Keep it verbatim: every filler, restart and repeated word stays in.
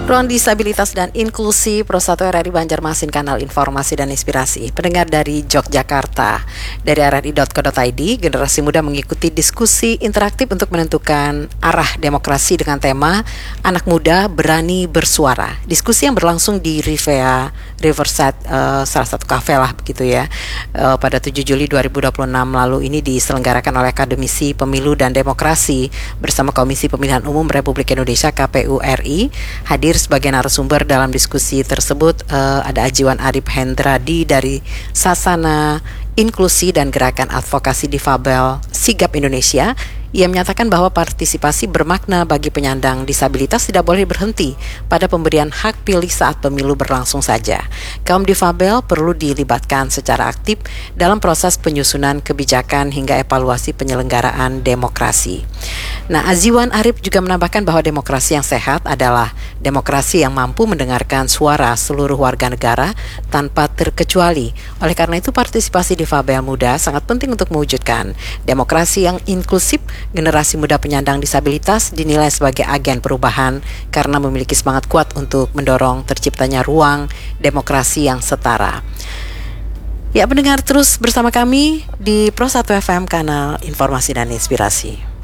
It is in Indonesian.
Ruang Disabilitas dan Inklusi Pro satu R R I Banjarmasin, kanal informasi dan inspirasi. Pendengar dari Yogyakarta, dari r r i dot co dot i d, generasi muda mengikuti diskusi interaktif untuk menentukan arah demokrasi dengan tema Anak Muda Berani Bersuara. Diskusi yang berlangsung di Rivea Riverside, uh, salah satu kafe lah begitu ya, uh, pada tujuh Juli dua ribu dua puluh enam lalu. Ini diselenggarakan oleh Akademisi Pemilu dan Demokrasi bersama Komisi Pemilihan Umum Republik Indonesia K P U R I. Hadir sebagai narasumber dalam diskusi tersebut uh, ada Ajiwan Arif Hendradi dari Sasana Inklusi dan Gerakan Advokasi Difabel Sigap Indonesia. Ia menyatakan bahwa partisipasi bermakna bagi penyandang disabilitas tidak boleh berhenti pada pemberian hak pilih saat pemilu berlangsung saja. Kaum difabel perlu dilibatkan secara aktif dalam proses penyusunan kebijakan hingga evaluasi penyelenggaraan demokrasi. Nah, Aziwan Arif juga menambahkan bahwa demokrasi yang sehat adalah demokrasi yang mampu mendengarkan suara seluruh warga negara tanpa terkecuali. Oleh karena itu, partisipasi difabel muda sangat penting untuk mewujudkan demokrasi yang inklusif. Generasi muda penyandang disabilitas dinilai sebagai agen perubahan karena memiliki semangat kuat untuk mendorong terciptanya ruang demokrasi yang setara. Ya, pendengar, terus bersama kami di Pro satu F M, kanal informasi dan inspirasi.